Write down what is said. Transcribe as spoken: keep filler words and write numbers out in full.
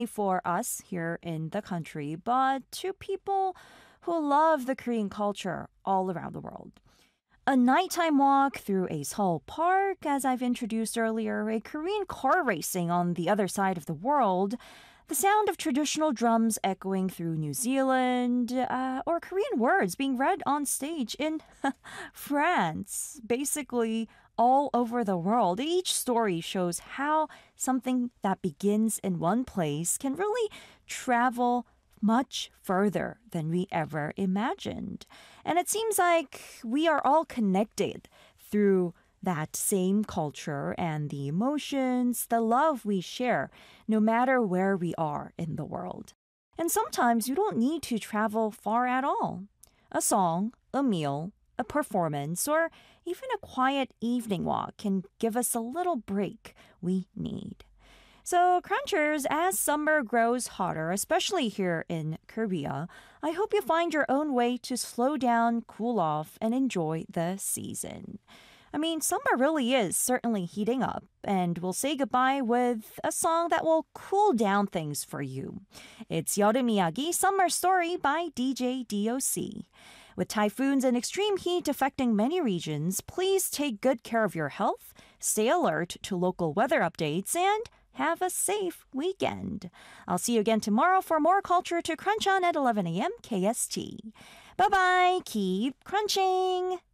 for us here in the country, but to people who love the Korean culture all around the world. A nighttime walk through a Seoul park, as I've introduced earlier, a Korean car racing on the other side of the world, the sound of traditional drums echoing through New Zealand, uh, or Korean words being read on stage in France. Basically, all over the world. Each story shows how something that begins in one place can really travel much further than we ever imagined. And it seems like we are all connected through that same culture and the emotions, the love we share, no matter where we are in the world. And sometimes you don't need to travel far at all. A song, a meal, a performance, or even a quiet evening walk can give us a little break we need. So, Crunchers, as summer grows hotter, especially here in Korea, I hope you find your own way to slow down, cool off, and enjoy the season. I mean, summer really is certainly heating up, and we'll say goodbye with a song that will cool down things for you. It's 여름 이야기 Summer Story by D J D O C. With typhoons and extreme heat affecting many regions, please take good care of your health, stay alert to local weather updates, and have a safe weekend. I'll see you again tomorrow for more culture to crunch on at eleven a.m. K S T. Bye-bye. Keep crunching.